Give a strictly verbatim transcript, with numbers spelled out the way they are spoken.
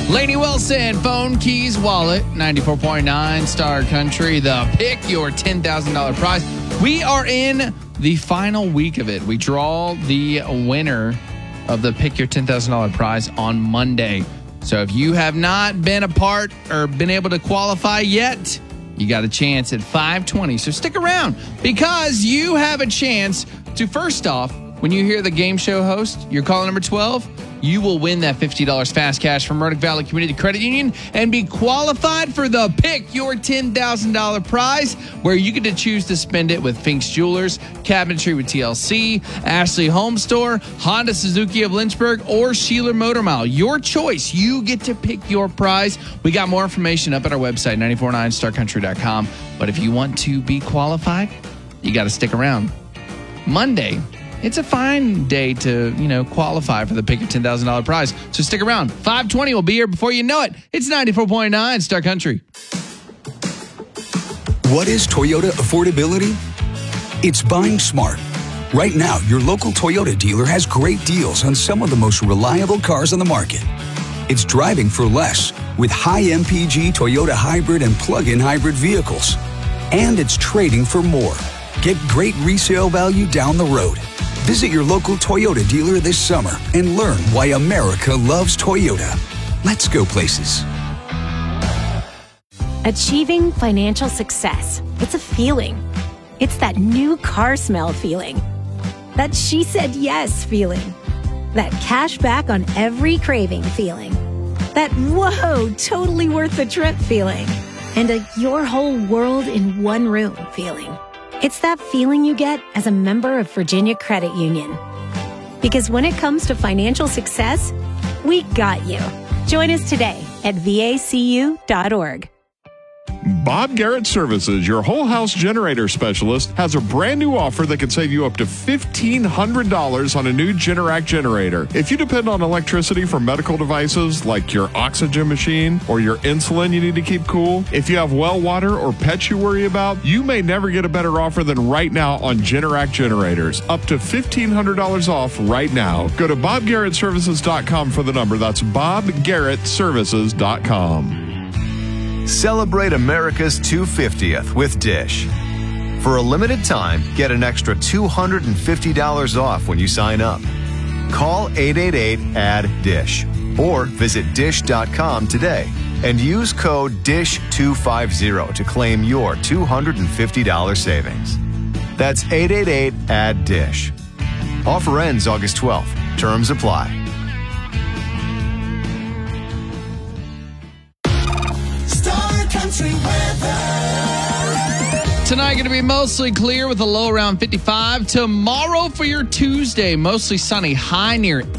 Lainey Wilson, phone, keys, wallet, ninety-four point nine Star Country, the Pick Your ten thousand dollars prize. We are in the final week of it. We draw the winner of the Pick Your ten thousand dollars prize on Monday. So if you have not been a part or been able to qualify yet, you got a chance at five twenty. So stick around because you have a chance to, first off, when you hear the game show host, your caller number twelve, you will win that fifty dollars fast cash from Roanoke Valley Community Credit Union and be qualified for the Pick Your ten thousand dollars prize, where you get to choose to spend it with Fink's Jewelers, Cabinetry with T L C, Ashley Home Store, Honda Suzuki of Lynchburg, or Sheeler Motor Mile. Your choice. You get to pick your prize. We got more information up at our website, nine four nine star country dot com. But if you want to be qualified, you got to stick around. Monday, it's a fine day to, you know, qualify for the Pick Your ten thousand dollars prize. So stick around. five twenty will be here before you know it. It's ninety-four point nine Star Country. What is Toyota affordability? It's buying smart. Right now, your local Toyota dealer has great deals on some of the most reliable cars on the market. It's driving for less with high M P G Toyota hybrid and plug-in hybrid vehicles. And it's trading for more. Get great resale value down the road. Visit your local Toyota dealer this summer and learn why America loves Toyota. Let's go places. Achieving financial success. It's a feeling. It's that new car smell feeling. That she said yes feeling. That cash back on every craving feeling. That whoa, totally worth the trip feeling. And a your whole world in one room feeling. It's that feeling you get as a member of Virginia Credit Union. Because when it comes to financial success, we got you. Join us today at V A C U dot org. Bob Garrett Services, your whole house generator specialist, has a brand new offer that can save you up to fifteen hundred dollars on a new Generac generator. If you depend on electricity for medical devices like your oxygen machine or your insulin you need to keep cool, if you have well water or pets you worry about, you may never get a better offer than right now on Generac generators. Up to fifteen hundred dollars off right now. Go to bob garrett services dot com for the number. That's bob garrett services dot com. Celebrate America's two hundred fiftieth with Dish. For a limited time, get an extra two hundred fifty dollars off when you sign up. Call eight eight eight, A D D I S H or visit dish dot com today and use code D I S H two fifty to claim your two hundred fifty dollars savings. That's eight eight eight, A D D I S H. Offer ends August twelfth. Terms apply. Tonight going to be mostly clear with a low around fifty-five. Tomorrow for your Tuesday, mostly sunny, high near